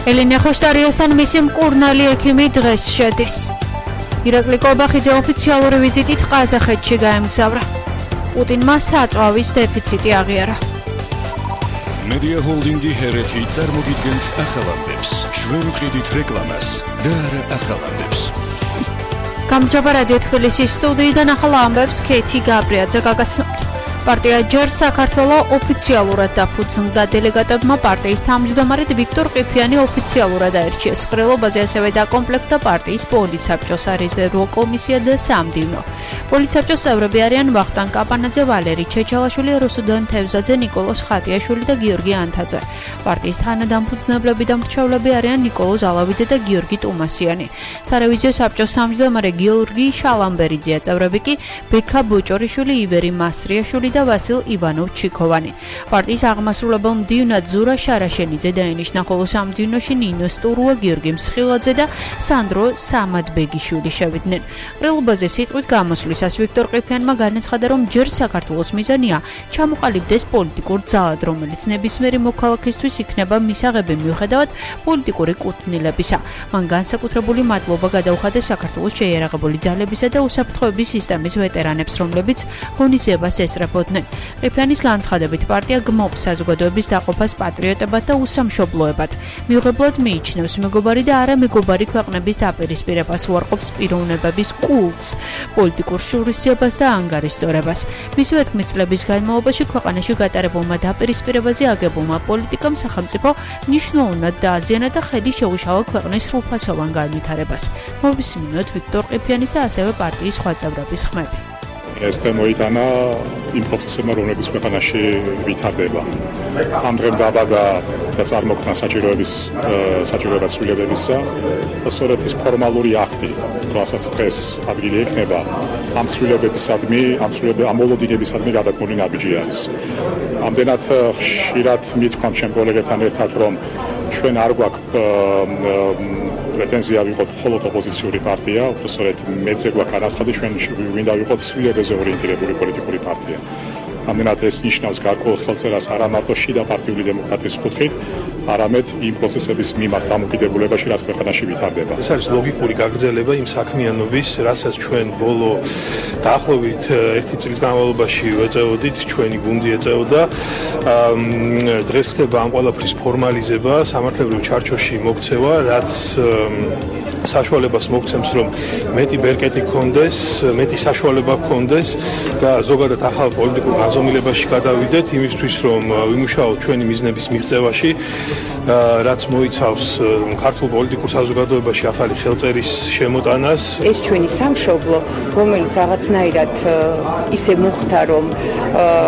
ელენე ხოშტარიასთან მისი მკურნალი ექიმი დღეს შედის. ირაკლი კობახიძე ოფიციალური ვიზიტით ყაზახეთში გაემგზავრა. პუტინმა საწვავის დეფიციტი აღიარა. მედია ჰოლდინგი ჰერეთი წარმოგიდგენთ ახალამდებს, ჩვენ ვყიდით რეკლამას და არა ახალამდებს. გამარჯობა რადიო თბილისის სტუდიიდან ახალ ამბებს ქეთი გაბრიაძე გაგაცნობთ. პარტია ჯერ საქართველოს ოფიციალურად დაფუძნდა დელეგატებმა პარტიის თავმჯდომარედ ვიქტორ ყიფიანი ოფიციალურად აირჩიეს ხრელობაზე ასევე დაკომპლექტდა პარტიის პოლიცსაბჭოს არეზერვო კომისია და სამდივნო. პოლიცსაბჭოს წევრები არიან ვახტანგ კაპანაძე, ვალერი ჩეჩელაშვილი, რუსუდან თევზაძე, ნიკოლოზ ხატიაშვილი და გიორგი ანთაძე. პარტიის თანადამფუძნებლები და მრჩევლები არიან ნიკოლოზ ალავიძე და გიორგი ტუმასიანი. სარევიზიო საბჭოს თავმჯდომარე გიორგი შალამბერიძეა, წევრები კი ბექა ბოჭორიშვილი, ივერი მასრიაშვილი და ვასილ ივანოვ-ჩიქოვანი. პარტიის აღმასრულებელ მდივნად ზურა შარაშენიძე დაინიშნა, ხოლო სამდივნოში ნინო სტურუა, გიორგი მსხილაძე და სანდრო სამადბეგიშვილი შევიდნენ. ყრილობაზე სიტყვით გამოსვლისას ვიქტორ ყიფიანმა განაცხადა, რომ ჯერ საქართველოს მიზანია ჩამოყალიბდეს პოლიტიკურ ძალად, რომელიც ნებისმიერი მოქალაქისთვის იქნება მისაღები მიუხედავად პოლიტიკური კუთვნილებისა. მან განსაკუთრებული მადლობა გადაუხადა საქართველოს შეიარაღებული ძალებისა და უსაფრთხოების სისტემის ვეტერანებს, რომლებიც ღონისძიებას ესწრებოდნენ. ყიფიანის განცხადებით პარტია გმობს საზოგადოების დაყოფას პატრიოტებად და უსამშობლოებად. მიუღებლად მიიჩნევს მეგობარი და არა მეგობარი ქვეყნების დაპირისპირებას, უარყოფს პიროვნებების კულტს, პოლიტიკურ შურისძიებას და ანგარიშწორებას. მისივე თქმით, წლების განმავლობაში ქვეყანაში გატარებულმა დაპირისპირებაზე აგებულმა პოლიტიკამ სახელმწიფო მნიშვნელოვნად დააზიანა და ხედი შეუშალა ქვეყნის სრულფასოვან განვითარებას. მოვისმინოთ ვიქტორ ყიფიანის და ასევე პარტიის სხვა წევრების ხმები. ეს მოიტანა იმ პროცესებმა, რომლებიც ქვეყანაში ვითარდება. ამ დღემ დაბადა და წარმოქმნა საჭიროება ცვლილებებისა და სწორედ ის ფორმალური აქტი, რასაც დღეს ადგილი ექნება, ამ ცვლილებებისადმი, ამ მოლოდინებისადმი გადადგმული ნაბიჯი არის. ამდენად ხშირად მithქვამთ ჩემ კოლეგებთან ერთად, რომ ჩვენ არ გვაქვს პრეტენზია ვიყოთ მხოლოდ ოპოზიციური პარტია, უბრალოდ მეძე გვაქვს განაცხადი, ჩვენ გვინდა ვიყოთ ცვლილებებზე ორიენტირებული პოლიტიკური პარტია. ამდენად ეს ნიშნავს გარკვეულ ხელწერას არა მარტო შიდა პარტიული დემოკრატიის კუთხით, არამედ იმ პროცესების მიმართ დამოკიდებულებაში, რაც ქვეყანაში ვითარდება. ეს არის ლოგიკური გაგრძელება იმ საქმიანობის, რასაც ჩვენ ბოლო დაახლოებით 1 წლის განმავლობაში ვეწეოდით, ჩვენი გუნდი ეწეოდა. დღეს ხდება ამ ყველაფრის ფორმალიზება, სამართლებრივ ჩარჩოში მოქცევა, რაც საშუალებას მოგცემს, რომ მეტი ბერკეტი გქონდეს, მეტი საშუალება გქონდეს და ზოგადად ახალ პოლიტიკურ განზომილებაში გადავიდეთ იმისთვის, რომ ვიმუშაოთ ჩვენი მიზნების მიღწევაში, რაც მოიცავს ქართულ პოლიტიკურ საზოგადოებაში ახალი ხელწერის შემოტანას. ეს ჩვენი სამშობლო, რომელიც რაღაცნაირად ისე მოხდა, რომ